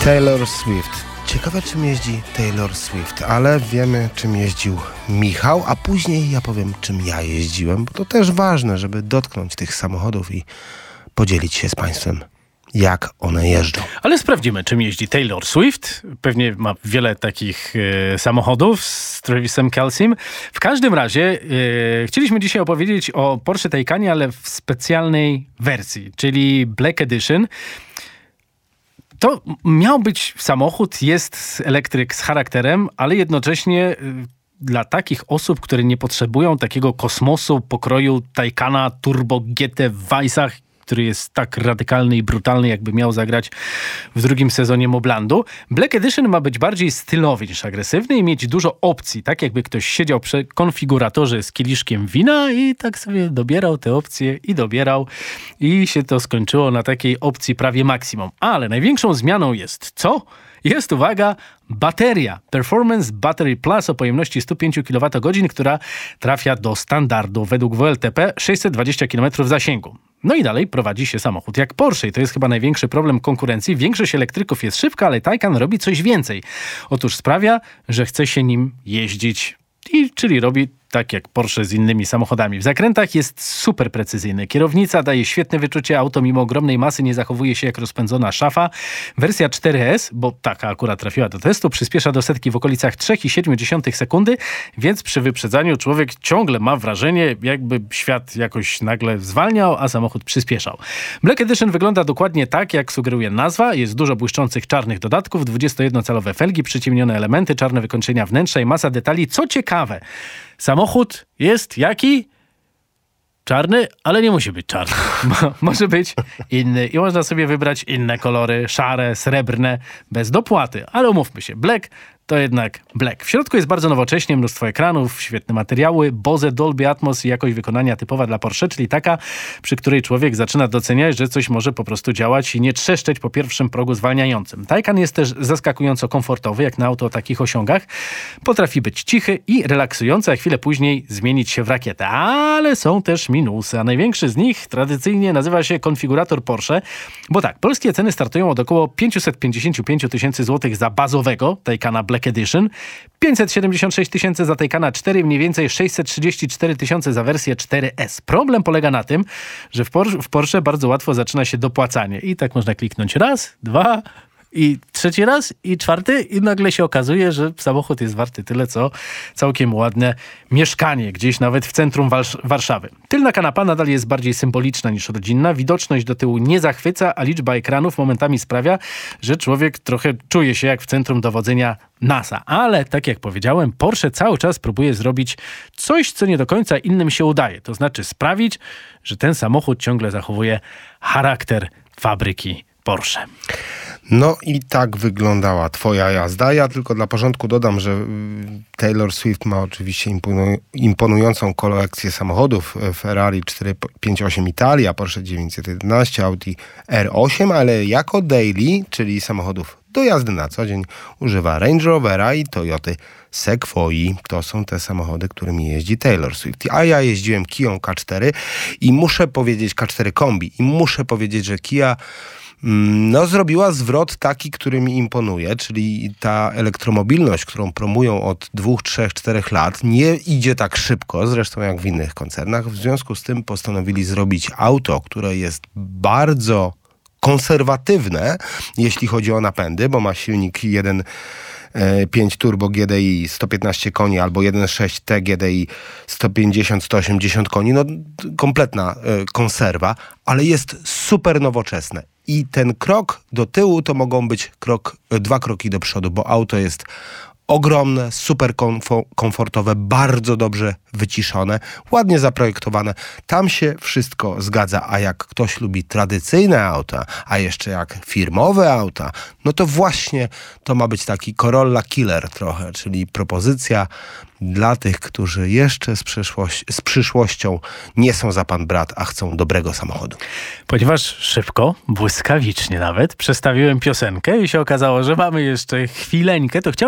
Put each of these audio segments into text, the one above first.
Taylor Swift. Ciekawe, czym jeździ Taylor Swift, ale wiemy, czym jeździł Michał, a później ja powiem, czym ja jeździłem, bo to też ważne, żeby dotknąć tych samochodów i podzielić się z Państwem, jak one jeżdżą. Ale sprawdzimy, czym jeździ Taylor Swift. Pewnie ma wiele takich samochodów z Travisem Kelce'em. W każdym razie chcieliśmy dzisiaj opowiedzieć o Porsche Taycanie, ale w specjalnej wersji, czyli Black Edition. To miał być samochód, jest elektryk z charakterem, ale jednocześnie dla takich osób, które nie potrzebują takiego kosmosu pokroju Taycana Turbo GT w Weissach, który jest tak radykalny i brutalny, jakby miał zagrać w drugim sezonie Moblandu. Black Edition ma być bardziej stylowy niż agresywny i mieć dużo opcji, tak jakby ktoś siedział przy konfiguratorze z kieliszkiem wina i tak sobie dobierał te opcje i się to skończyło na takiej opcji prawie maksimum. Ale największą zmianą jest co? Jest, uwaga, bateria. Performance Battery Plus o pojemności 105 kWh, która trafia do standardu. Według WLTP 620 km zasięgu. No i dalej prowadzi się samochód jak Porsche. I to jest chyba największy problem konkurencji. Większość elektryków jest szybka, ale Taycan robi coś więcej. Otóż sprawia, że chce się nim jeździć. Czyli robi tak jak Porsche z innymi samochodami. W zakrętach jest super precyzyjny. Kierownica daje świetne wyczucie, auto mimo ogromnej masy nie zachowuje się jak rozpędzona szafa. Wersja 4S, bo taka akurat trafiła do testu, przyspiesza do setki w okolicach 3,7 sekundy, więc przy wyprzedzaniu człowiek ciągle ma wrażenie, jakby świat jakoś nagle zwalniał, a samochód przyspieszał. Black Edition wygląda dokładnie tak, jak sugeruje nazwa. Jest dużo błyszczących czarnych dodatków, 21-calowe felgi, przyciemnione elementy, czarne wykończenia wnętrza i masa detali. Co ciekawe, samochód jest jaki? Czarny, ale nie musi być czarny. Może być inny i można sobie wybrać inne kolory, szare, srebrne, bez dopłaty. Ale umówmy się, black to jednak black. W środku jest bardzo nowocześnie, mnóstwo ekranów, świetne materiały, Bose, Dolby Atmos i jakość wykonania typowa dla Porsche, czyli taka, przy której człowiek zaczyna doceniać, że coś może po prostu działać i nie trzeszczeć po pierwszym progu zwalniającym. Taycan jest też zaskakująco komfortowy, jak na auto o takich osiągach. Potrafi być cichy i relaksujący, a chwilę później zmienić się w rakietę. Ale są też minusy, a największy z nich tradycyjnie nazywa się konfigurator Porsche, bo tak, polskie ceny startują od około 555 000 złotych za bazowego Taycana Black Edition, 576 000 za Taycana 4, mniej więcej 634 000 za wersję 4S. Problem polega na tym, że w Porsche bardzo łatwo zaczyna się dopłacanie i tak można kliknąć raz, dwa i trzeci raz i czwarty i nagle się okazuje, że samochód jest warty tyle, co całkiem ładne mieszkanie, gdzieś nawet w centrum Warszawy. Tylna kanapa nadal jest bardziej symboliczna niż rodzinna, widoczność do tyłu nie zachwyca, a liczba ekranów momentami sprawia, że człowiek trochę czuje się jak w centrum dowodzenia NASA. Ale tak jak powiedziałem, Porsche cały czas próbuje zrobić coś, co nie do końca innym się udaje. To znaczy sprawić, że ten samochód ciągle zachowuje charakter fabryki Porsche. No i tak wyglądała twoja jazda. Ja tylko dla porządku dodam, że Taylor Swift ma oczywiście imponującą kolekcję samochodów. Ferrari 458 Italia, Porsche 911, Audi R8, ale jako daily, czyli samochodów do jazdy na co dzień, używa Range Rovera i Toyoty Sequoii. To są te samochody, którymi jeździ Taylor Swift. A ja jeździłem Kią K4 i muszę powiedzieć, K4 Kombi, i muszę powiedzieć, że Kia zrobiła zwrot taki, który mi imponuje, czyli ta elektromobilność, którą promują od 2, 3, 4 lat, nie idzie tak szybko, zresztą jak w innych koncernach. W związku z tym postanowili zrobić auto, które jest bardzo konserwatywne, jeśli chodzi o napędy, bo ma silnik 1.5 Turbo GDI 115 koni albo 1.6 TGDI 150-180 koni. No kompletna konserwa, ale jest super nowoczesne. I ten krok do tyłu to mogą być 2 kroki do przodu, bo auto jest ogromne, super komfortowe, bardzo dobrze wyciszone, ładnie zaprojektowane. Tam się wszystko zgadza, a jak ktoś lubi tradycyjne auta, a jeszcze jak firmowe auta, no to właśnie to ma być taki Corolla Killer trochę, czyli propozycja dla tych, którzy jeszcze z przyszłością nie są za pan brat, a chcą dobrego samochodu. Ponieważ szybko, błyskawicznie nawet, przestawiłem piosenkę i się okazało, że mamy jeszcze chwileńkę, to chciałem powiedzieć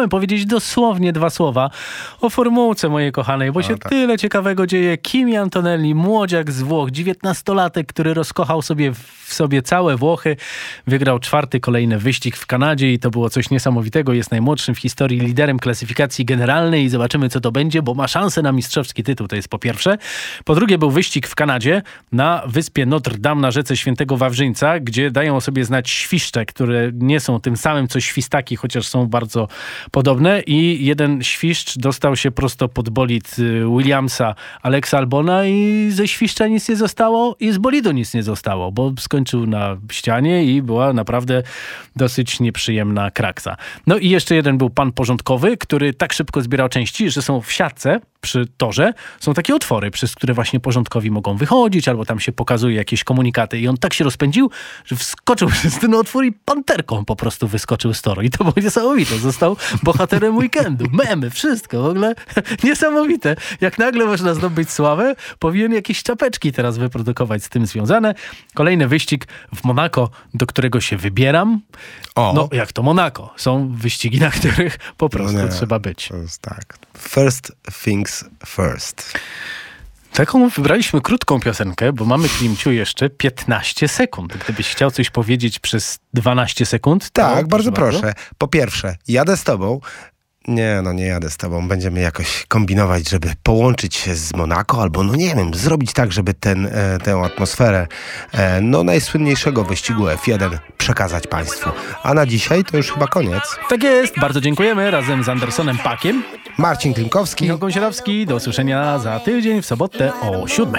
dosłownie 2 słowa o formułce mojej kochanej, bo się tyle ciekawego dzieje. Kimi Antonelli, młodziak z Włoch, 19-latek, który rozkochał sobie w sobie całe Włochy. Wygrał 4. kolejny wyścig w Kanadzie i to było coś niesamowitego. Jest najmłodszym w historii liderem klasyfikacji generalnej i zobaczymy, co to będzie, bo ma szansę na mistrzowski tytuł, to jest po pierwsze. Po drugie był wyścig w Kanadzie na wyspie Notre Dame na rzece Świętego Wawrzyńca, gdzie dają o sobie znać świszcze, które nie są tym samym, co świstaki, chociaż są bardzo podobne i jeden świszcz dostał się prosto pod bolid Williamsa Alexa Albona i ze świszcza nic nie zostało i z bolidu nic nie zostało, bo skończył na ścianie i była naprawdę dosyć nieprzyjemna kraksa. No i jeszcze jeden był pan porządkowy, który tak szybko zbierał części, że są w siatce przy torze, są takie otwory, przez które właśnie porządkowi mogą wychodzić, albo tam się pokazuje jakieś komunikaty i on tak się rozpędził, że wskoczył przez ten otwór i panterką po prostu wyskoczył z toru. I to było niesamowite. Został bohaterem weekendu. Memy, wszystko. W ogóle niesamowite. Jak nagle można zdobyć sławę, powinien jakieś czapeczki teraz wyprodukować z tym związane. Kolejny wyścig w Monako, do którego się wybieram. No, jak to Monako. Są wyścigi, na których po prostu trzeba być. To jest tak. First things first. Taką wybraliśmy krótką piosenkę, bo mamy, Klimciu, jeszcze 15 sekund. Gdybyś chciał coś powiedzieć przez 12 sekund. Tak, bardzo proszę. Po pierwsze, jadę z tobą. Nie jadę z tobą. Będziemy jakoś kombinować, żeby połączyć się z Monako, albo nie wiem, zrobić tak, żeby tę atmosferę najsłynniejszego wyścigu F1 przekazać państwu. A na dzisiaj to już chyba koniec. Tak jest. Bardzo dziękujemy. Razem z Andersonem Pakiem. Marcin Klimkowski. Michał Gąsielowski. Do usłyszenia za tydzień w sobotę o 7:00.